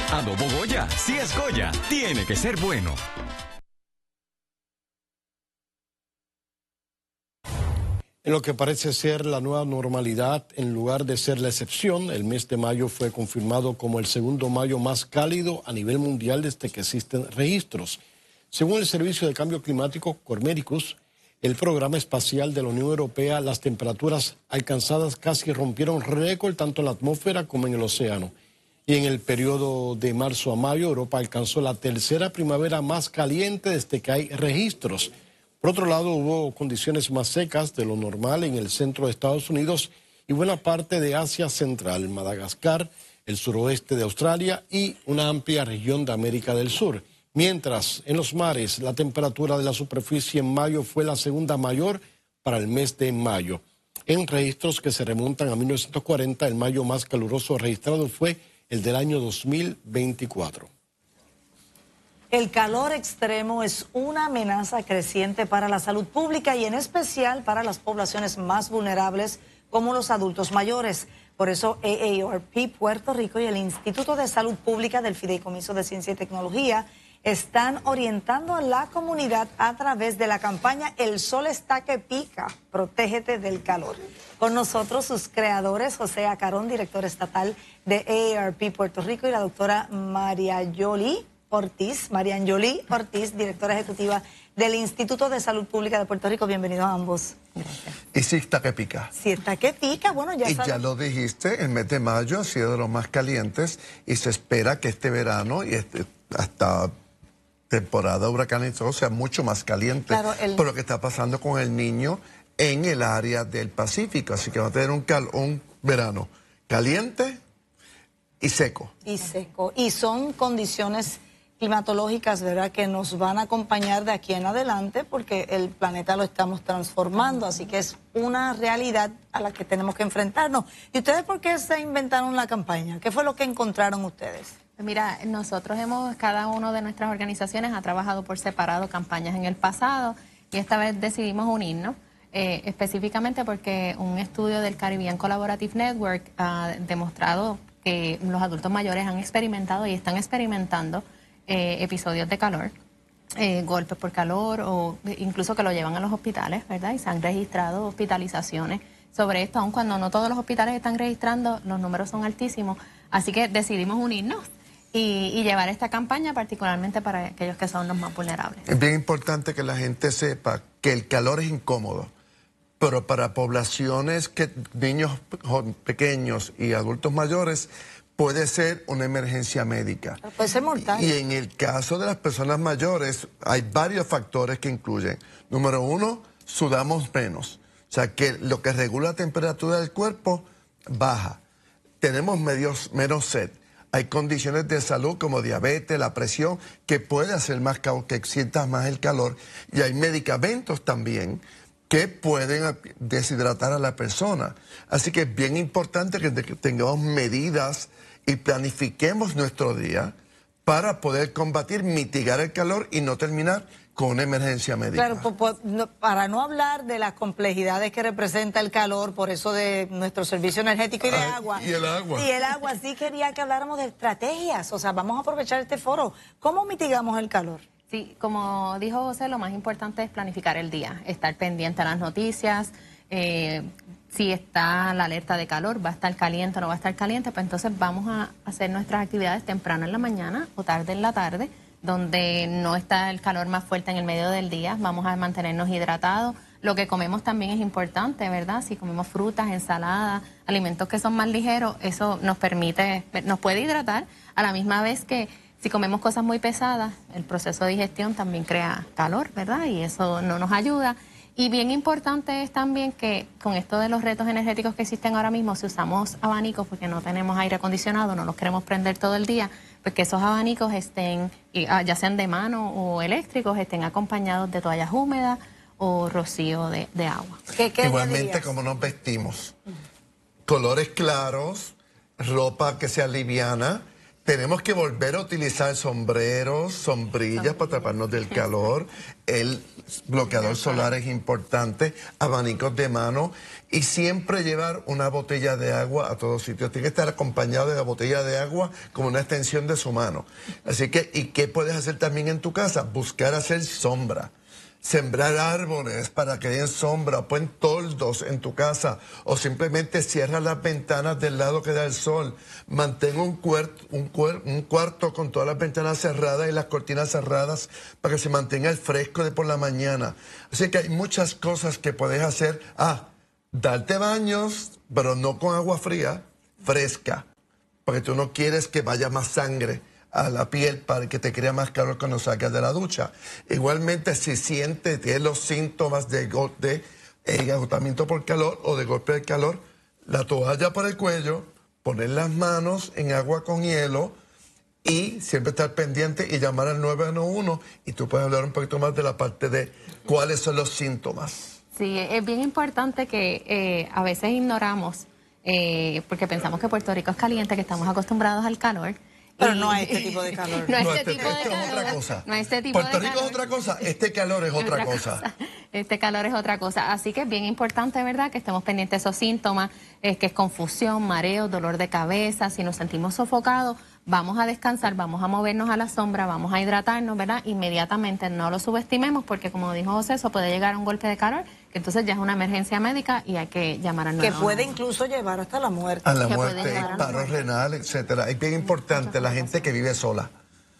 Adobo Goya, si es Goya, tiene que ser bueno. En lo que parece ser la nueva normalidad, en lugar de ser la excepción, el mes de mayo fue confirmado como el segundo mayo más cálido a nivel mundial desde que existen registros. Según el Servicio de Cambio Climático Copernicus, el programa espacial de la Unión Europea, las temperaturas alcanzadas casi rompieron récord tanto en la atmósfera como en el océano. Y en el periodo de marzo a mayo, Europa alcanzó la tercera primavera más caliente desde que hay registros. Por otro lado, hubo condiciones más secas de lo normal en el centro de Estados Unidos y buena parte de Asia Central, Madagascar, el suroeste de Australia y una amplia región de América del Sur. Mientras, en los mares, la temperatura de la superficie en mayo fue la segunda mayor para el mes de mayo. En registros que se remontan a 1940, el mayo más caluroso registrado fue el del año 2024. El calor extremo es una amenaza creciente para la salud pública y en especial para las poblaciones más vulnerables como los adultos mayores. Por eso AARP Puerto Rico y el Instituto de Salud Pública del Fideicomiso de Ciencia y Tecnología están orientando a la comunidad a través de la campaña El Sol está que pica, protégete del calor. Con nosotros sus creadores, José Acarón, director estatal de AARP Puerto Rico, y la doctora Marianjoly Ortiz, directora ejecutiva del Instituto de Salud Pública de Puerto Rico. Bienvenidos a ambos. Gracias. Y sí está que pica. Sí está que pica, bueno, ya ya lo dijiste, el mes de mayo ha sido de los más calientes y se espera que este verano y hasta temporada huracanaria sea mucho más caliente, claro, por lo que está pasando con el Niño en el área del Pacífico. Así que va a tener un verano caliente y seco. Y son condiciones climatológicas, ¿verdad?, que nos van a acompañar de aquí en adelante porque el planeta lo estamos transformando, así que es una realidad a la que tenemos que enfrentarnos. ¿Y ustedes por qué se inventaron la campaña? ¿Qué fue lo que encontraron ustedes? Mira, nosotros cada una de nuestras organizaciones ha trabajado por separado campañas en el pasado y esta vez decidimos unirnos, específicamente porque un estudio del Caribbean Collaborative Network ha demostrado que los adultos mayores han experimentado y están experimentando episodios de calor, golpes por calor o incluso que lo llevan a los hospitales, ¿verdad? Y se han registrado hospitalizaciones sobre esto, aun cuando no todos los hospitales están registrando, los números son altísimos, así que decidimos unirnos y llevar esta campaña particularmente para aquellos que son los más vulnerables. Es bien importante que la gente sepa que el calor es incómodo, pero para poblaciones niños pequeños y adultos mayores puede ser una emergencia médica. Puede ser mortal. Y en el caso de las personas mayores hay varios factores que incluyen. Número uno, sudamos menos. O sea que lo que regula la temperatura del cuerpo baja. Tenemos menos sed. Hay condiciones de salud como diabetes, la presión, que puede hacer que sientas más el calor. Y hay medicamentos también que pueden deshidratar a la persona. Así que es bien importante que tengamos medidas y planifiquemos nuestro día para poder mitigar el calor y no terminar con una emergencia médica. Claro, para no hablar de las complejidades que representa el calor, por eso de nuestro servicio energético y de agua. Y el agua. Y el agua, sí quería que habláramos de estrategias, o sea, vamos a aprovechar este foro. ¿Cómo mitigamos el calor? Sí, como dijo José, lo más importante es planificar el día, estar pendiente a las noticias, si está la alerta de calor, va a estar caliente o no va a estar caliente, pues entonces vamos a hacer nuestras actividades temprano en la mañana o tarde en la tarde, donde no está el calor más fuerte en el medio del día, vamos a mantenernos hidratados. Lo que comemos también es importante, ¿verdad? Si comemos frutas, ensaladas, alimentos que son más ligeros, eso nos puede hidratar, a la misma vez que si comemos cosas muy pesadas, el proceso de digestión también crea calor, ¿verdad? Y eso no nos ayuda. Y bien importante es también que con esto de los retos energéticos que existen ahora mismo, si usamos abanicos porque no tenemos aire acondicionado, no los queremos prender todo el día, pues que esos abanicos estén, ya sean de mano o eléctricos, estén acompañados de toallas húmedas o rocío de agua. Igualmente como nos vestimos. Colores claros, ropa que sea liviana, Tenemos que volver a utilizar sombreros, sombrillas para taparnos del calor. El bloqueador solar es importante, abanicos de mano y siempre llevar una botella de agua a todos sitios. Tiene que estar acompañado de la botella de agua como una extensión de su mano. Así que, ¿y qué puedes hacer también en tu casa? Buscar hacer sombra. Sembrar árboles para que den sombra, pon toldos en tu casa o simplemente cierra las ventanas del lado que da el sol. Mantén un cuarto con todas las ventanas cerradas y las cortinas cerradas para que se mantenga el fresco de por la mañana. Así que hay muchas cosas que puedes hacer. Darte baños, pero no con agua fría, fresca, porque tú no quieres que vaya más sangre a la piel para que te crea más calor cuando salgas de la ducha. Igualmente, si tienes los síntomas de agotamiento por calor o de golpe de calor, la toalla por el cuello, poner las manos en agua con hielo y siempre estar pendiente y llamar al 911 y tú puedes hablar un poquito más de la parte de cuáles son los síntomas. Sí, es bien importante que a veces ignoramos, porque pensamos que Puerto Rico es caliente, que estamos acostumbrados al calor. Pero no a este tipo de calor. No a este tipo de calor. Es otra cosa. No a este tipo de Puerto Rico es otra cosa, este calor es otra cosa. Este calor es otra cosa. Así que es bien importante, ¿verdad?, que estemos pendientes de esos síntomas, que es confusión, mareo, dolor de cabeza. Si nos sentimos sofocados, vamos a descansar, vamos a movernos a la sombra, vamos a hidratarnos, ¿verdad? Inmediatamente, no lo subestimemos porque, como dijo José, eso puede llegar a un golpe de calor, que entonces ya es una emergencia médica y hay que llamar al 911. Que puede incluso llevar hasta la muerte. A la muerte, paro renal, etcétera. Es bien importante la gente que vive sola.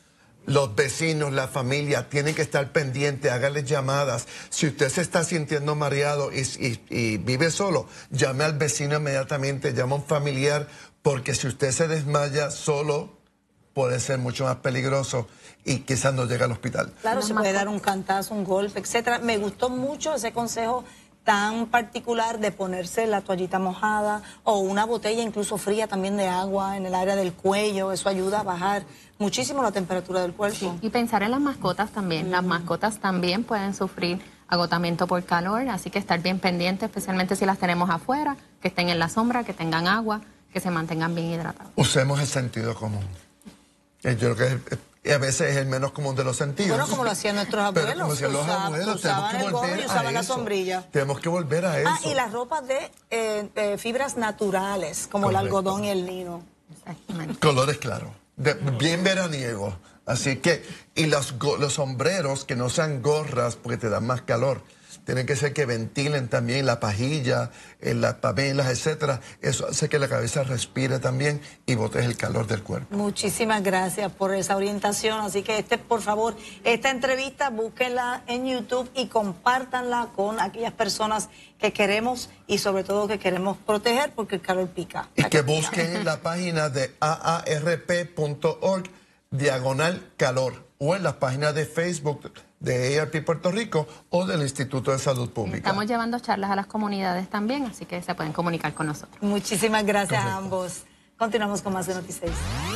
Los vecinos, la familia, tienen que estar pendientes, háganles llamadas. Si usted se está sintiendo mareado y vive solo, llame al vecino inmediatamente, llame a un familiar, porque si usted se desmaya solo, puede ser mucho más peligroso y quizás no llegue al hospital. Claro, se puede dar un cantazo, un golpe, etcétera. Me gustó mucho ese consejo tan particular de ponerse la toallita mojada o una botella incluso fría también de agua en el área del cuello. Eso ayuda a bajar muchísimo la temperatura del cuerpo. Sí, y pensar en las mascotas también. Las mascotas también pueden sufrir agotamiento por calor, así que estar bien pendientes, especialmente si las tenemos afuera, que estén en la sombra, que tengan agua, que se mantengan bien hidratados. Usemos el sentido común. Yo creo que a veces es el menos común de los sentidos. Bueno, como lo hacían nuestros abuelos. Pero como decían los abuelos, tenemos que volver a la eso. sombrilla. Tenemos que volver a eso. Y las ropas de fibras naturales, como Correcto. el algodón y el lino. Exactamente. Colores claros, bien veraniegos. Así que, y los sombreros que no sean gorras porque te dan más calor. Tienen que ser que ventilen también la pajilla, las pamelas, etcétera. Eso hace que la cabeza respire también y botes el calor del cuerpo. Muchísimas gracias por esa orientación. Así que por favor, esta entrevista búsquenla en YouTube y compártanla con aquellas personas que queremos y sobre todo que queremos proteger porque el calor pica. Y que busquen la página de aarp.org/calor o en las páginas de Facebook de AARP Puerto Rico o del Instituto de Salud Pública. Estamos llevando charlas a las comunidades también, así que se pueden comunicar con nosotros. Muchísimas gracias Correcto. a ambos. Continuamos con más de Noticias.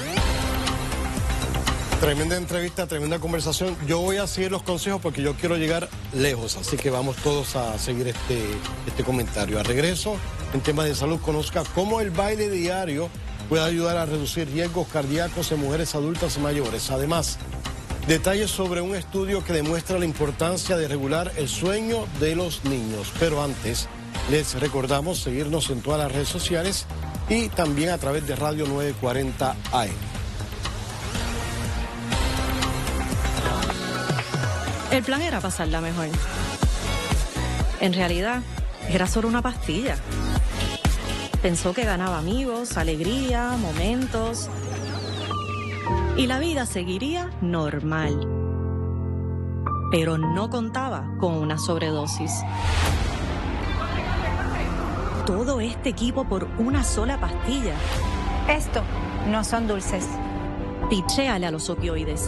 Tremenda entrevista, tremenda conversación. Yo voy a seguir los consejos porque yo quiero llegar lejos, así que vamos todos a seguir este comentario. Al regreso, en temas de salud, conozca cómo el baile diario puede ayudar a reducir riesgos cardíacos en mujeres adultas y mayores. Además, detalles sobre un estudio que demuestra la importancia de regular el sueño de los niños. Pero antes, les recordamos seguirnos en todas las redes sociales y también a través de Radio 940 AM. El plan era pasarla mejor. En realidad, era solo una pastilla. Pensó que ganaba amigos, alegría, momentos. Y la vida seguiría normal. Pero no contaba con una sobredosis. Todo este equipo por una sola pastilla. Esto no son dulces. Pichéale a los opioides.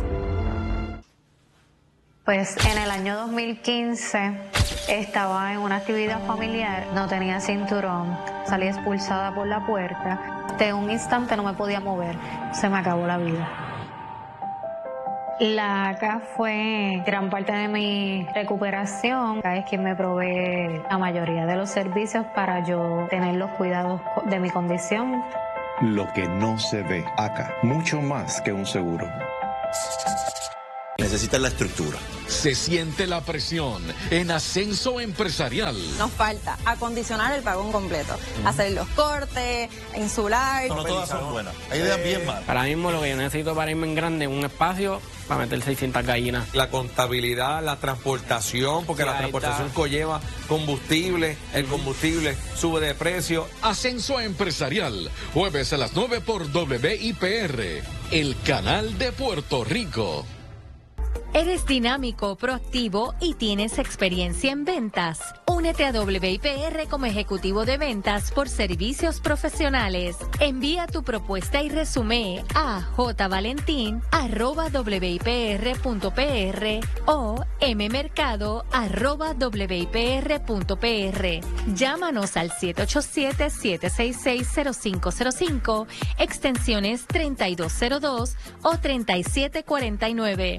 Pues en el año 2015 estaba en una actividad familiar, no tenía cinturón, salí expulsada por la puerta. De un instante no me podía mover, se me acabó la vida. La ACA fue gran parte de mi recuperación. ACA es quien me provee la mayoría de los servicios para yo tener los cuidados de mi condición. lo que no se ve. ACA, mucho más que un seguro. Necesitan la estructura. Se siente la presión en Ascenso Empresarial. Nos falta acondicionar el vagón completo, hacer los cortes, insular. No todas son buenas. Hay ideas bien malas. Ahora mismo lo que yo necesito para irme en grande es un espacio para meter 600 gallinas. La contabilidad, la transportación, porque la transportación conlleva combustible, el combustible sube de precio. Ascenso Empresarial, jueves a las 9 por WIPR, el canal de Puerto Rico. ¿Eres dinámico, proactivo y tienes experiencia en ventas? Únete a WIPR como ejecutivo de ventas por servicios profesionales. Envía tu propuesta y resumen a jvalentin@wipr.pr o mmercado@wipr.pr. Llámanos al 787-766-0505, extensiones 3202 o 3749.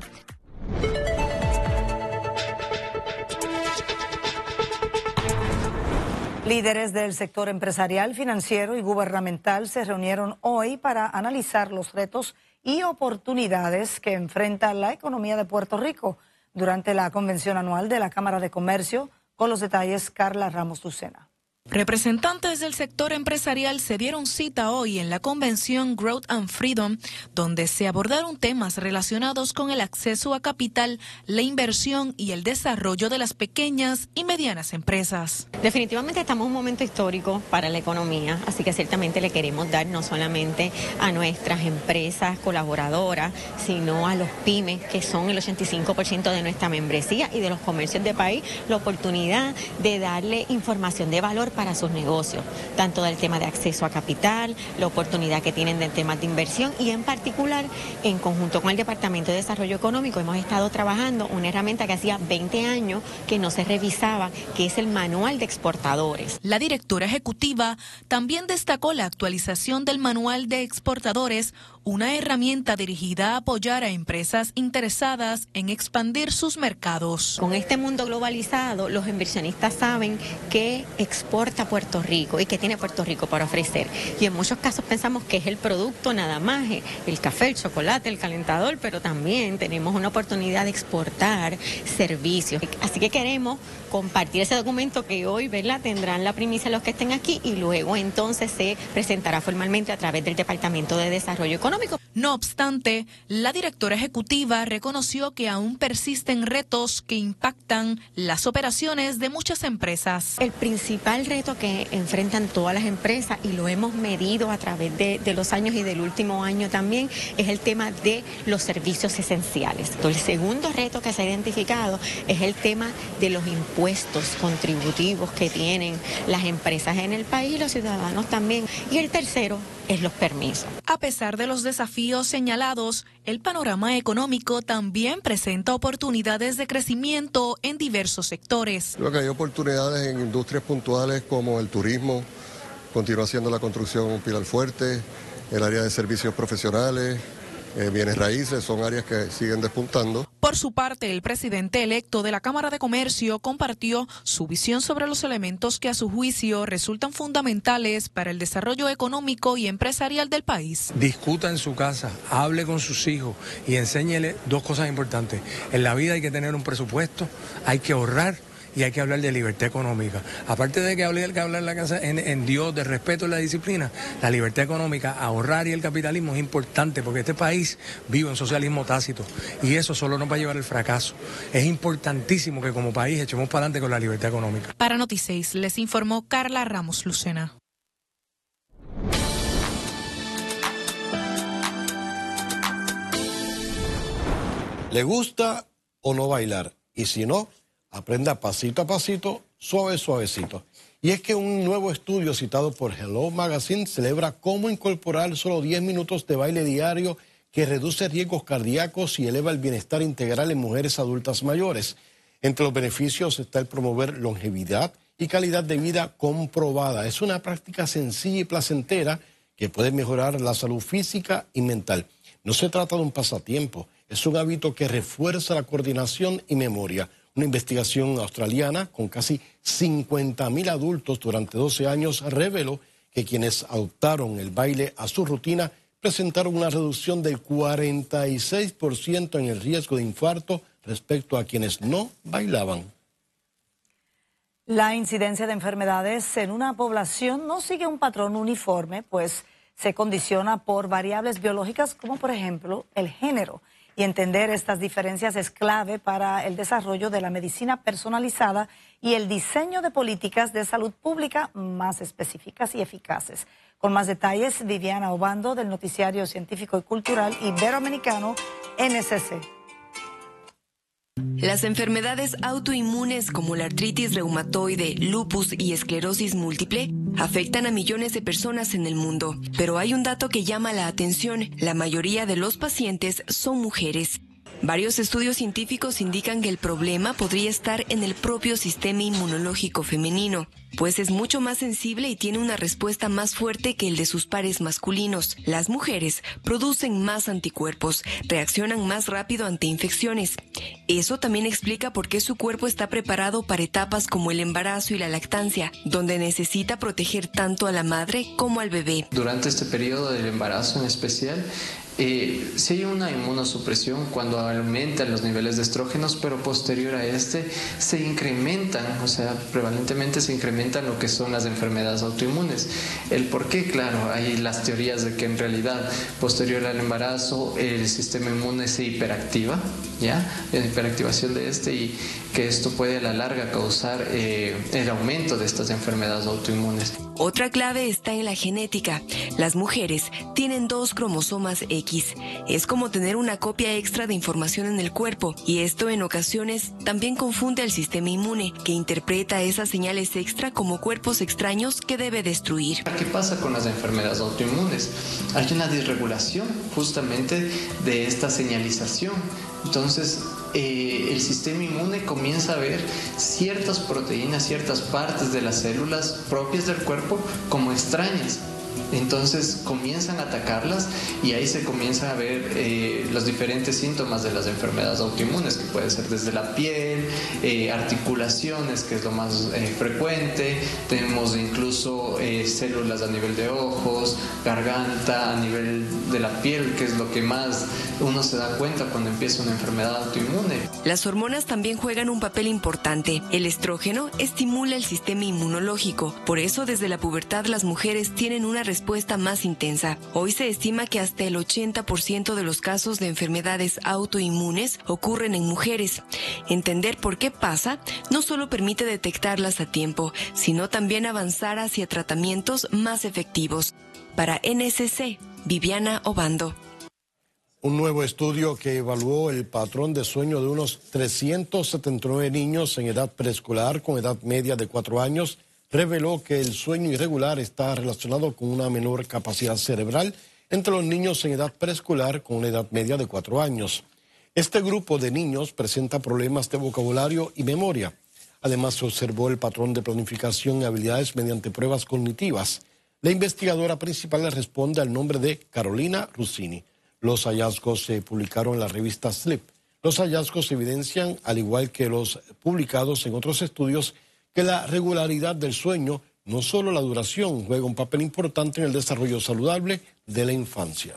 Líderes del sector empresarial, financiero y gubernamental se reunieron hoy para analizar los retos y oportunidades que enfrenta la economía de Puerto Rico durante la convención anual de la Cámara de Comercio. Con los detalles, Carla Ramos Lucena. Representantes del sector empresarial se dieron cita hoy en la convención Growth and Freedom, donde se abordaron temas relacionados con el acceso a capital, la inversión y el desarrollo de las pequeñas y medianas empresas. Definitivamente estamos en un momento histórico para la economía, así que ciertamente le queremos dar no solamente a nuestras empresas colaboradoras, sino a los pymes, que son el 85% de nuestra membresía y de los comercios del país, la oportunidad de darle información de valor para sus negocios, tanto del tema de acceso a capital, la oportunidad que tienen del tema de inversión y en particular, en conjunto con el Departamento de Desarrollo Económico, hemos estado trabajando una herramienta que hacía 20 años que no se revisaba, que es el Manual de Exportadores. La directora ejecutiva también destacó la actualización del Manual de Exportadores, una herramienta dirigida a apoyar a empresas interesadas en expandir sus mercados. Con este mundo globalizado, los inversionistas saben que exporta Puerto Rico y que tiene Puerto Rico para ofrecer. Y en muchos casos pensamos que es el producto nada más, el café, el chocolate, el calentador, pero también tenemos una oportunidad de exportar servicios. Así que queremos compartir ese documento que hoy, ¿verdad?, tendrán la primicia los que estén aquí y luego entonces se presentará formalmente a través del Departamento de Desarrollo Económico. No obstante, la directora ejecutiva reconoció que aún persisten retos que impactan las operaciones de muchas empresas. El principal reto que enfrentan todas las empresas, y lo hemos medido a través de los años y del último año también, es el tema de los servicios esenciales. El segundo reto que se ha identificado es el tema de los impuestos contributivos que tienen las empresas en el país, los ciudadanos también. Y el tercero es los permisos. A pesar de los desafíos señalados, el panorama económico también presenta oportunidades de crecimiento en diversos sectores. Creo que hay oportunidades en industrias puntuales como el turismo, continúa siendo la construcción un pilar fuerte, el área de servicios profesionales, bienes raíces, son áreas que siguen despuntando. Por su parte, el presidente electo de la Cámara de Comercio compartió su visión sobre los elementos que a su juicio resultan fundamentales para el desarrollo económico y empresarial del país. Discuta en su casa, hable con sus hijos y enséñele dos cosas importantes. En la vida hay que tener un presupuesto, hay que ahorrar y hay que hablar de libertad económica. Aparte de que hablar en la casa en Dios, de respeto y la disciplina, la libertad económica, ahorrar y el capitalismo es importante porque este país vive en socialismo tácito y eso solo nos va a llevar al fracaso. Es importantísimo que como país echemos para adelante con la libertad económica. Para Noti6 les informó Carla Ramos Lucena. ¿Le gusta o no bailar? Y si no, aprenda pasito a pasito, suave, suavecito. Y es que un nuevo estudio citado por Hello Magazine celebra cómo incorporar solo 10 minutos de baile diario que reduce riesgos cardíacos y eleva el bienestar integral en mujeres adultas mayores. Entre los beneficios está el promover longevidad y calidad de vida comprobada. Es una práctica sencilla y placentera que puede mejorar la salud física y mental. No se trata de un pasatiempo, es un hábito que refuerza la coordinación y memoria. Una investigación australiana con casi 50.000 adultos durante 12 años reveló que quienes adoptaron el baile a su rutina presentaron una reducción del 46% en el riesgo de infarto respecto a quienes no bailaban. La incidencia de enfermedades en una población no sigue un patrón uniforme, pues se condiciona por variables biológicas como por ejemplo el género. Y entender estas diferencias es clave para el desarrollo de la medicina personalizada y el diseño de políticas de salud pública más específicas y eficaces. Con más detalles, Viviana Obando del Noticiario Científico y Cultural Iberoamericano, NSC. Las enfermedades autoinmunes como la artritis reumatoide, lupus y esclerosis múltiple afectan a millones de personas en el mundo. Pero hay un dato que llama la atención: la mayoría de los pacientes son mujeres. Varios estudios científicos indican que el problema podría estar en el propio sistema inmunológico femenino, pues es mucho más sensible y tiene una respuesta más fuerte que el de sus pares masculinos. Las mujeres producen más anticuerpos, reaccionan más rápido ante infecciones. Eso también explica por qué su cuerpo está preparado para etapas como el embarazo y la lactancia, donde necesita proteger tanto a la madre como al bebé. Durante este periodo del embarazo en especial, sí hay una inmunosupresión cuando aumentan los niveles de estrógenos, pero posterior a este se incrementan, o sea, prevalentemente se incrementan lo que son las enfermedades autoinmunes. El por qué, claro, hay las teorías de que en realidad posterior al embarazo el sistema inmune se hiperactiva, ¿ya? La hiperactivación de este, y que esto puede a la larga causar el aumento de estas enfermedades autoinmunes. Otra clave está en la genética. Las mujeres tienen 2 cromosomas X. Es como tener una copia extra de información en el cuerpo, y esto en ocasiones también confunde al sistema inmune, que interpreta esas señales extra como cuerpos extraños que debe destruir. ¿Qué pasa con las enfermedades autoinmunes? Hay una disregulación justamente de esta señalización. Entonces, el sistema inmune comienza a ver ciertas proteínas, ciertas partes de las células propias del cuerpo como extrañas. Entonces comienzan a atacarlas y ahí se comienzan a ver los diferentes síntomas de las enfermedades autoinmunes, que puede ser desde la piel, articulaciones, que es lo más frecuente. Tenemos incluso células a nivel de ojos, garganta, a nivel de la piel, que es lo que más uno se da cuenta cuando empieza una enfermedad autoinmune. Las hormonas también juegan un papel importante. El estrógeno estimula el sistema inmunológico. Por eso desde la pubertad las mujeres tienen una respuesta más intensa. Hoy se estima que hasta el 80% de los casos de enfermedades autoinmunes ocurren en mujeres. Entender por qué pasa no solo permite detectarlas a tiempo, sino también avanzar hacia tratamientos más efectivos. Para NSC, Viviana Obando. Un nuevo estudio que evaluó el patrón de sueño de unos 379 niños en edad preescolar con edad media de 4 años reveló que el sueño irregular está relacionado con una menor capacidad cerebral entre los niños en edad preescolar con una edad media de 4 años. Este grupo de niños presenta problemas de vocabulario y memoria. Además, se observó el patrón de planificación y habilidades mediante pruebas cognitivas. La investigadora principal responde al nombre de Carolina Russini. Los hallazgos se publicaron en la revista Sleep. Los hallazgos evidencian, al igual que los publicados en otros estudios, que la regularidad del sueño, no solo la duración, juega un papel importante en el desarrollo saludable de la infancia.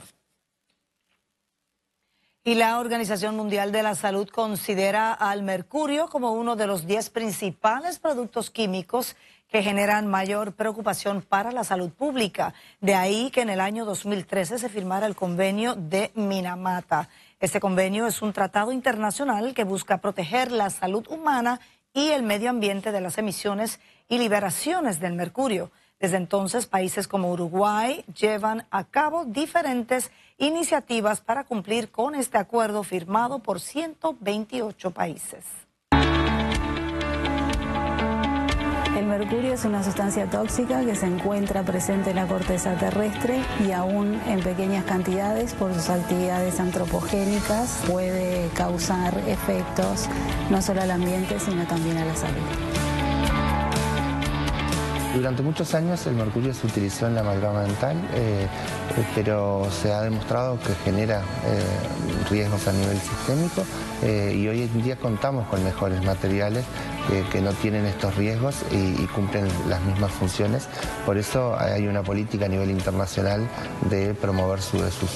Y la Organización Mundial de la Salud considera al mercurio como uno de los 10 principales productos químicos que generan mayor preocupación para la salud pública. De ahí que en el año 2013 se firmara el convenio de Minamata. Este convenio es un tratado internacional que busca proteger la salud humana y el medio ambiente de las emisiones y liberaciones del mercurio. Desde entonces, países como Uruguay llevan a cabo diferentes iniciativas para cumplir con este acuerdo firmado por 128 países. El mercurio es una sustancia tóxica que se encuentra presente en la corteza terrestre y aún en pequeñas cantidades por sus actividades antropogénicas puede causar efectos no solo al ambiente sino también a la salud. Durante muchos años el mercurio se utilizó en la amalgama dental, pero se ha demostrado que genera riesgos a nivel sistémico y hoy en día contamos con mejores materiales que no tienen estos riesgos y cumplen las mismas funciones. Por eso hay una política a nivel internacional de promover su desuso.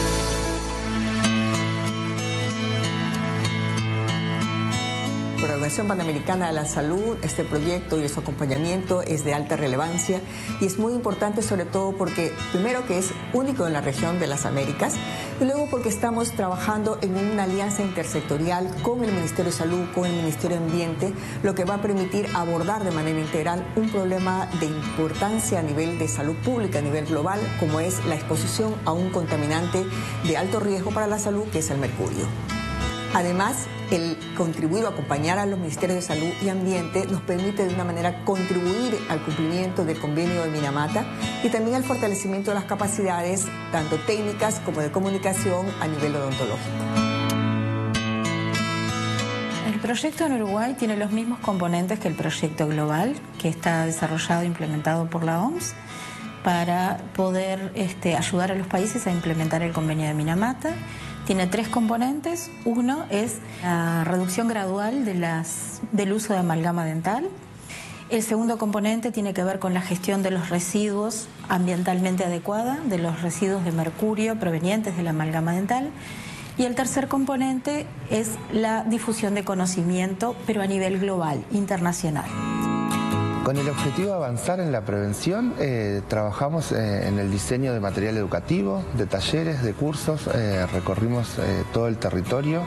Para la Organización Panamericana de la Salud, este proyecto y su acompañamiento es de alta relevancia y es muy importante, sobre todo porque, primero, que es único en la región de las Américas, y luego porque estamos trabajando en una alianza intersectorial con el Ministerio de Salud, con el Ministerio de Ambiente, lo que va a permitir abordar de manera integral un problema de importancia a nivel de salud pública, a nivel global, como es la exposición a un contaminante de alto riesgo para la salud, que es el mercurio. Además, el contribuir o acompañar a los Ministerios de Salud y Ambiente nos permite de una manera contribuir al cumplimiento del convenio de Minamata y también al fortalecimiento de las capacidades, tanto técnicas como de comunicación a nivel odontológico. El proyecto en Uruguay tiene los mismos componentes que el proyecto global, que está desarrollado e implementado por la OMS, para poder ayudar a los países a implementar el convenio de Minamata. Tiene 3 componentes. Uno es la reducción gradual del uso de amalgama dental. El segundo componente tiene que ver con la gestión de los residuos ambientalmente adecuada, de los residuos de mercurio provenientes de la amalgama dental. Y el tercer componente es la difusión de conocimiento, pero a nivel global, internacional. Con el objetivo de avanzar en la prevención, trabajamos en el diseño de material educativo, de talleres, de cursos, recorrimos todo el territorio.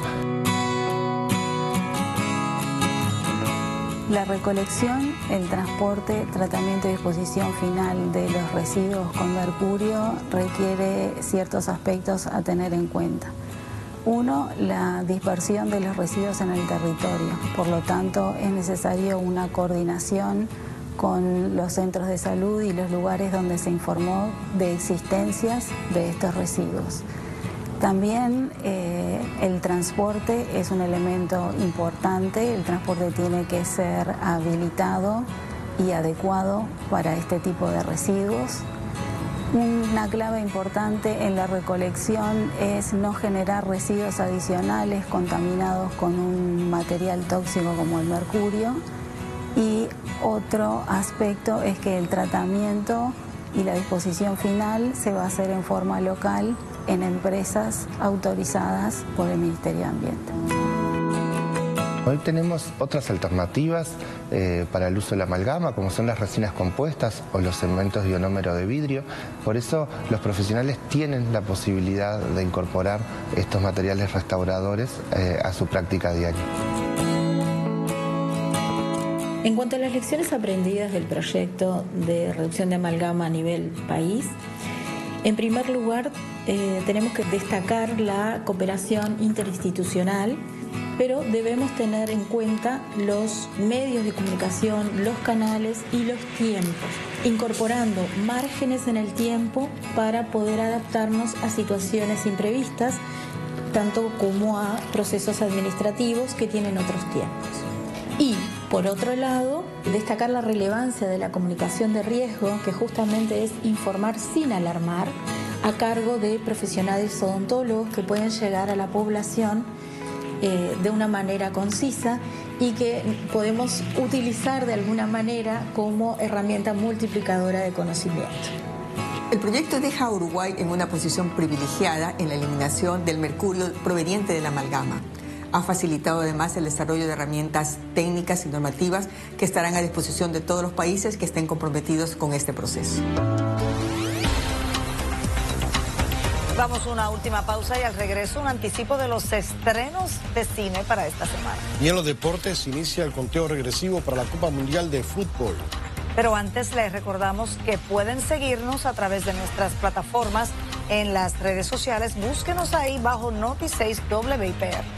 La recolección, el transporte, tratamiento y disposición final de los residuos con mercurio requiere ciertos aspectos a tener en cuenta. Uno, la dispersión de los residuos en el territorio. Por lo tanto, es necesario una coordinación con los centros de salud y los lugares donde se informó de existencias de estos residuos. También el transporte es un elemento importante. El transporte tiene que ser habilitado y adecuado para este tipo de residuos. Una clave importante en la recolección es no generar residuos adicionales contaminados con un material tóxico como el mercurio. Y otro aspecto es que el tratamiento y la disposición final se va a hacer en forma local en empresas autorizadas por el Ministerio de Ambiente. Hoy tenemos otras alternativas para el uso de la amalgama, como son las resinas compuestas o los segmentos de ionómero de vidrio. Por eso los profesionales tienen la posibilidad de incorporar estos materiales restauradores a su práctica diaria. En cuanto a las lecciones aprendidas del proyecto de reducción de amalgama a nivel país, en primer lugar tenemos que destacar la cooperación interinstitucional, pero debemos tener en cuenta los medios de comunicación, los canales y los tiempos, incorporando márgenes en el tiempo para poder adaptarnos a situaciones imprevistas, tanto como a procesos administrativos que tienen otros tiempos. Y, por otro lado, destacar la relevancia de la comunicación de riesgo, que justamente es informar sin alarmar, a cargo de profesionales odontólogos que pueden llegar a la población de una manera concisa y que podemos utilizar de alguna manera como herramienta multiplicadora de conocimiento. El proyecto deja a Uruguay en una posición privilegiada en la eliminación del mercurio proveniente de la amalgama. Ha facilitado además el desarrollo de herramientas técnicas y normativas que estarán a disposición de todos los países que estén comprometidos con este proceso. Vamos a una última pausa y al regreso un anticipo de los estrenos de cine para esta semana. Y en los deportes inicia el conteo regresivo para la Copa Mundial de Fútbol. Pero antes les recordamos que pueden seguirnos a través de nuestras plataformas en las redes sociales. Búsquenos ahí bajo Noti6 WIPR.